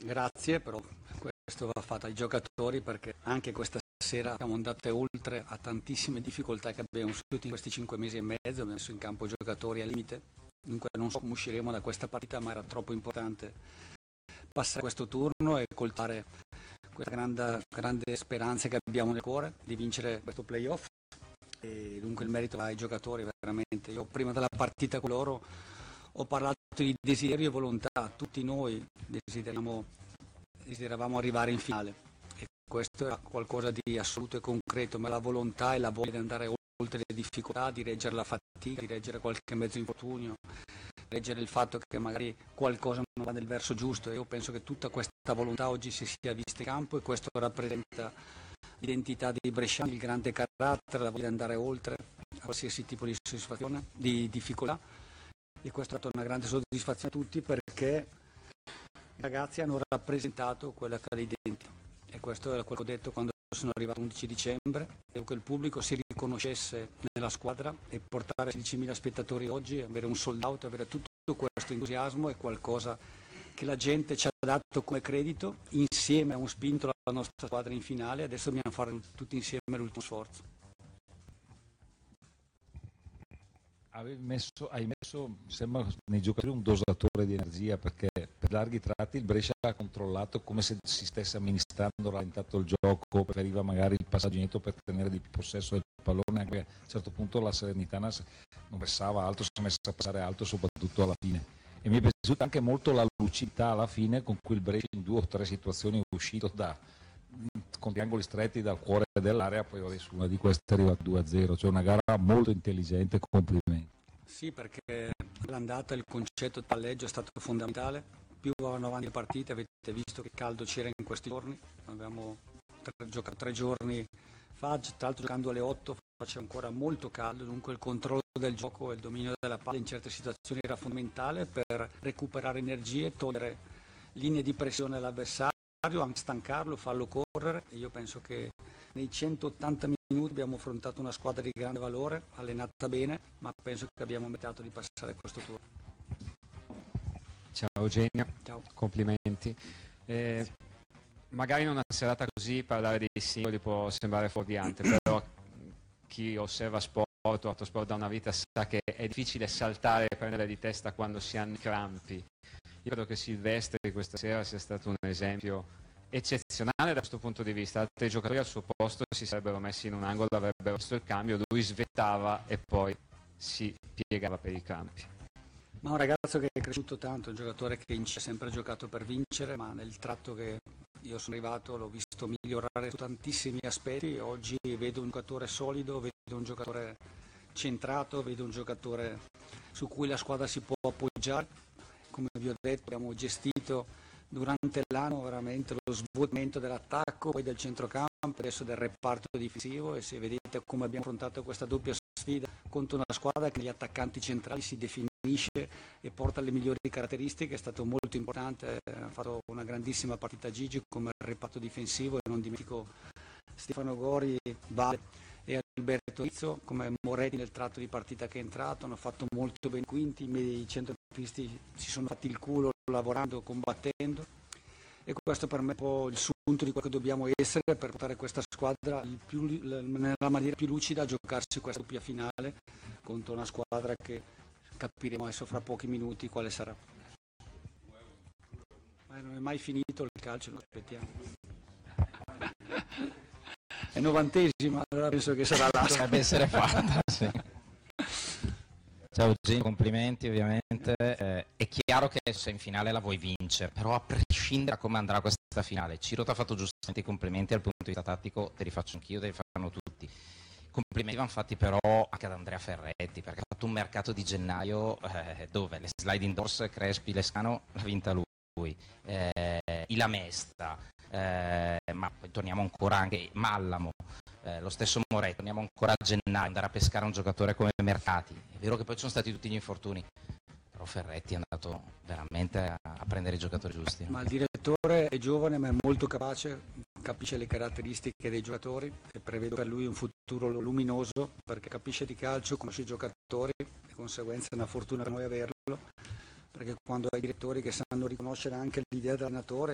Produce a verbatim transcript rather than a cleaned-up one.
Grazie, però questo va fatto ai giocatori perché anche questa sera siamo andate oltre a tantissime difficoltà che abbiamo vissuto in questi cinque mesi e mezzo, abbiamo messo in campo giocatori al limite, dunque non so come usciremo da questa partita, ma era troppo importante passare questo turno e coltare questa grande, grande speranza che abbiamo nel cuore di vincere questo playoff. E dunque il merito va ai giocatori veramente. Io prima della partita con loro ho parlato di desiderio e volontà, tutti noi desideriamo, desideravamo arrivare in finale e questo era qualcosa di assoluto e concreto, ma la volontà e la voglia di andare oltre le difficoltà, di reggere la fatica, di reggere qualche mezzo infortunio, reggere il fatto che magari qualcosa non va nel verso giusto, e io penso che tutta questa volontà oggi si sia vista in campo e questo rappresenta l'identità dei bresciani, il grande carattere, la voglia di andare oltre a qualsiasi tipo di soddisfazione, di difficoltà, e questo ha dato una grande soddisfazione a tutti perché i ragazzi hanno rappresentato quella che è l'identità, e questo è quello che ho detto quando sono arrivato l'undici dicembre, e che il pubblico si riconoscesse nella squadra, e portare sedicimila spettatori oggi, avere un sold out, avere tutto questo entusiasmo è qualcosa che la gente ci ha dato come credito, insieme a un spinto la nostra squadra in finale. Adesso dobbiamo fare tutti insieme l'ultimo sforzo. Avevi messo, hai messo, sembra, nei giocatori un dosatore di energia, perché per larghi tratti il Brescia ha controllato come se si stesse amministrando, rallentato il gioco, preferiva magari il passaggio indietro per tenere di più possesso del pallone, anche a un certo punto la Salernitana non pressava alto, si è messa a passare alto soprattutto alla fine. E mi è piaciuta anche molto la lucidità alla fine con cui il Brescia in due o tre situazioni è uscito da, con triangoli stretti dal cuore dell'area, poi adesso una di queste è arrivata due a zero, cioè una gara molto intelligente, complimenti. Sì, perché l'andata, il concetto del palleggio è stato fondamentale, più vanno avanti le partite, avete visto che caldo c'era in questi giorni, abbiamo tre, giocato tre giorni fa, tra l'altro giocando alle otto faceva ancora molto caldo, dunque il controllo del gioco e il dominio della palla in certe situazioni era fondamentale per recuperare energie, togliere linee di pressione all'avversario, anche stancarlo, farlo correre. E io penso che nei centottanta minuti abbiamo affrontato una squadra di grande valore, allenata bene, ma penso che abbiamo meritato di passare questo turno. Ciao Eugenio, Ciao. Complimenti. Eh, magari in una serata così parlare dei singoli può sembrare fuorviante, però chi osserva sport o autosport da una vita sa che è difficile saltare e prendere di testa quando si hanno i crampi. Io credo che Silvestri questa sera sia stato un esempio eccezionale da questo punto di vista. Altri giocatori al suo posto si sarebbero messi in un angolo, avrebbero visto il cambio, lui svettava e poi si piegava per i crampi. Ma un ragazzo che è cresciuto tanto, un giocatore che ha sempre giocato per vincere, ma nel tratto che io sono arrivato l'ho visto migliorare su tantissimi aspetti. Oggi vedo un giocatore solido, vedo un giocatore centrato, vedo un giocatore su cui la squadra si può appoggiare. Come vi ho detto, abbiamo gestito durante l'anno veramente lo svuotamento dell'attacco, poi del centrocampo, adesso del reparto difensivo, e se vedete come abbiamo affrontato questa doppia sfida contro una squadra che negli attaccanti centrali si definisce e porta le migliori caratteristiche, è stato molto importante, ha fatto una grandissima partita Gigi come reparto difensivo, e non dimentico Stefano Gori, Vale e Alberto Rizzo come Moretti nel tratto di partita che è entrato, hanno fatto molto bene quinti, i centrocampisti si sono fatti il culo lavorando, combattendo, e questo per me è un po' il sunto di quello che dobbiamo essere per portare questa squadra il più, nella maniera più lucida a giocarsi questa doppia finale contro una squadra che capiremo adesso fra pochi minuti quale sarà. Ma non è mai finito il calcio, lo aspettiamo. È novantesima, allora penso che sarà l'asta. Dovrebbe essere fatta, sì. Ciao Eugenio, complimenti ovviamente. Eh, è chiaro che se in finale la vuoi vincere, però a prescindere da come andrà questa finale, Ciro ti ha fatto giustamente i complimenti dal punto di vista tattico, te li faccio anch'io, te li fanno tutti. Complimenti vanno fatti però anche ad Andrea Ferretti, perché ha fatto un mercato di gennaio eh, dove le sliding doors, Crespi, Lescano l'ha vinta lui, eh, Ilamesta, eh, ma poi torniamo ancora anche Mallamo, eh, lo stesso Moretti, torniamo ancora a gennaio, andare a pescare un giocatore come Mercati. È vero che poi ci sono stati tutti gli infortuni, però Ferretti è andato veramente a, a prendere i giocatori giusti. No? Ma il direttore è giovane ma è molto capace, capisce le caratteristiche dei giocatori e prevedo per lui un futuro luminoso, perché capisce di calcio, conosce i giocatori, e di conseguenza è una fortuna per noi averlo, perché quando hai direttori che sanno riconoscere anche l'idea dell'allenatore